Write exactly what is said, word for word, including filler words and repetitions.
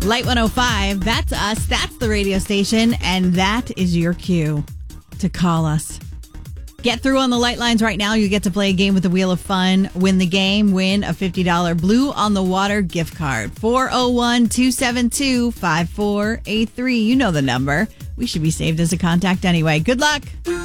Light one oh five, that's us. That's the radio station. And that is your cue to call us. Get through on the light lines right now. You get to play a game with the Wheel of Fun. Win the game. Win a fifty dollars Blue on the Water gift card. four oh one, two seven two, five four eight three. You know the number. We should be saved as a contact anyway. Good luck.